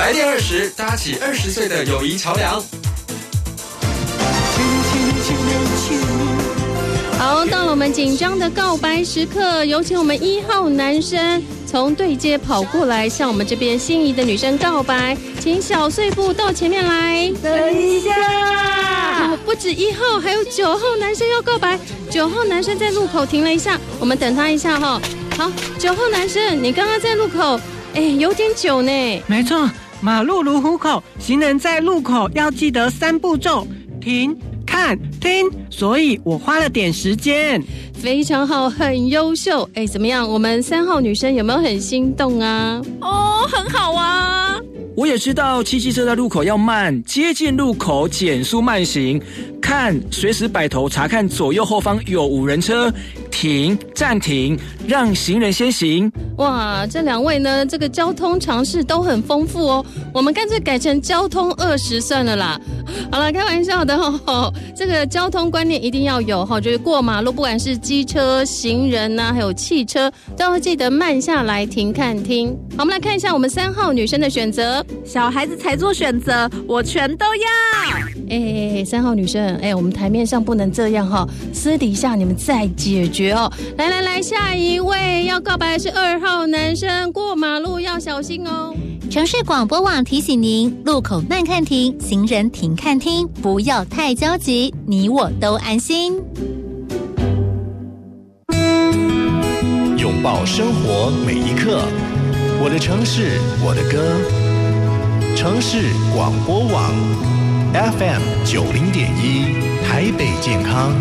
来电20，搭起20岁的友谊桥梁。 好，到了我们紧张的告白时刻，有请我们1号男生从对街跑过来，向我们这边心仪的女生告白，请小碎步到前面来。 等一下， 不止1号，还有9号男生要告白。9号男生在路口停了一下，我们等他一下哈。好，9号男生，你刚刚在路口，有点久呢。 没错，马路如虎口，行人在路口要记得3步骤：停、看、听。所以我花了点时间。 非常好，很优秀。怎么样？我们3号女生有没有很心动啊？ 哦，很好啊。 我也知道骑机车在路口要慢，接近路口减速慢行，看随时摆头查看左右后方有无人车，停暂停，让行人先行。 哇，这2位呢，这个交通常识都很丰富哦。我们干脆改成交通20算了啦。好了，开玩笑的哦。这个交通观念一定要有哈，就是过马路，不管是机车、行人啊，还有汽车，都要记得慢下来停看听。好，我们来看一下我们3号女生的选择。 小孩子才做选择，我全都要。 3号女生，我们台面上不能这样哈，私底下你们再解决哦。来，下一位要告白的是2号男生，过马路要小心哦。 城市广播网提醒您：路口慢看停，行人停看听，不要太焦急，你我都安心。 拥抱生活每一刻，我的城市，我的歌。城市广播网 FM 90.1，台北健康